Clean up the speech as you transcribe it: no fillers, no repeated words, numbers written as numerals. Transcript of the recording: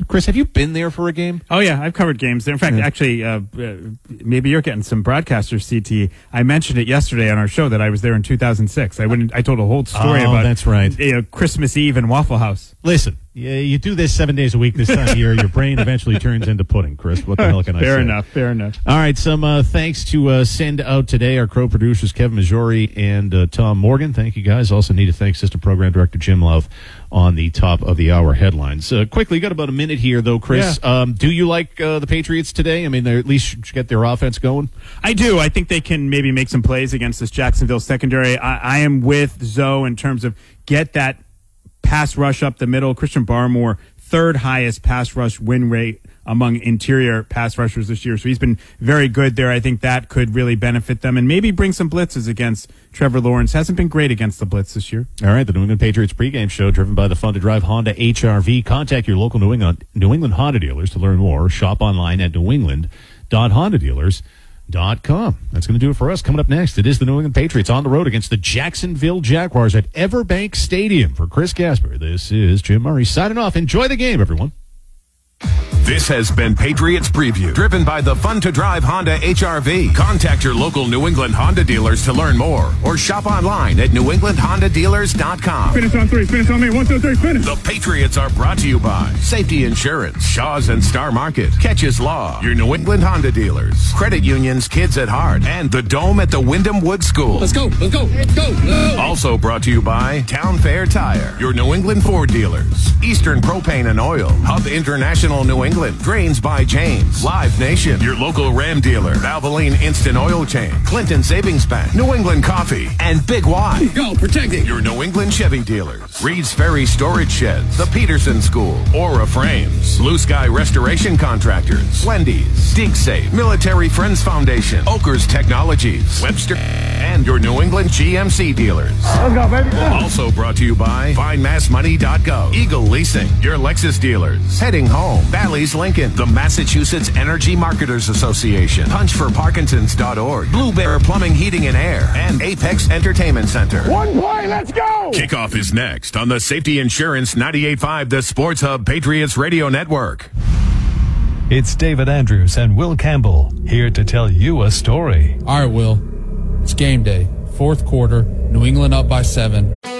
Chris, have you been there for a game? Oh, yeah, I've covered games there. In fact, actually, maybe you're getting some broadcasters, CT. I mentioned it yesterday on our show that I was there in 2006. I told a whole story about that's right. Christmas Eve in Waffle House. Listen, you do this 7 days a week this time of year, your brain eventually turns into pudding, Chris. What the hell can I say? Fair enough. All right, some thanks to send out today. Our Crow producers, Kevin Majori and Tom Morgan. Thank you, guys. Also need to thank Assistant Program Director Jim Love on the top of the hour headlines. Quickly, got about a minute here, though, Chris. Yeah. Do you like the Patriots today? I mean, they at least get their offense going? I do. I think they can maybe make some plays against this Jacksonville secondary. I am with Zoe in terms of get that pass rush up the middle. Christian Barmore, third highest pass rush win rate among interior pass rushers this year. So he's been very good there. I think that could really benefit them and maybe bring some blitzes against Trevor Lawrence. Hasn't been great against the blitz this year. All right, the New England Patriots pregame show driven by the Fun to Drive Honda HR-V. Contact your local New England Honda dealers to learn more. Shop online at newengland.hondadealers.com. That's going to do it for us. Coming up next, it is the New England Patriots on the road against the Jacksonville Jaguars at Everbank Stadium. For Chris Gasper, this is Jim Murray signing off. Enjoy the game, everyone. This has been Patriots Preview, driven by the Fun to Drive Honda HR-V. Contact your local New England Honda dealers to learn more or shop online at newenglandhondadealers.com. Finish on three. Finish on me. 1, 2, 3. Finish. The Patriots are brought to you by Safety Insurance, Shaw's and Star Market, Catches Law, your New England Honda dealers, Credit Unions, Kids at Heart, and the Dome at the Wyndham Woods School. Let's go. Also brought to you by Town Fair Tire, your New England Ford dealers, Eastern Propane and Oil, Hub International New England, Drains by James, Live Nation, your local Ram dealer, Valvoline Instant Oil Change, Clinton Savings Bank, New England Coffee, and Big Y. Go, protecting your New England Chevy dealers, Reed's Ferry Storage Sheds, the Peterson School, Aura Frames, Blue Sky Restoration Contractors, Wendy's, DigSafe, Military Friends Foundation, Oakers Technologies, Webster, and your New England GMC dealers. Let's go, baby. Also brought to you by FindMassMoney.gov, Eagle Leasing, your Lexus dealers, Heading Home, Bally's Lincoln, the Massachusetts Energy Marketers Association, PunchForParkinsons.org, Blue Bear Plumbing, Heating and Air, and Apex Entertainment Center. One play, let's go! Kickoff is next on the Safety Insurance 98.5, the Sports Hub Patriots Radio Network. It's David Andrews and Will Campbell here to tell you a story. All right, Will. It's game day. Fourth quarter. New England up by 7.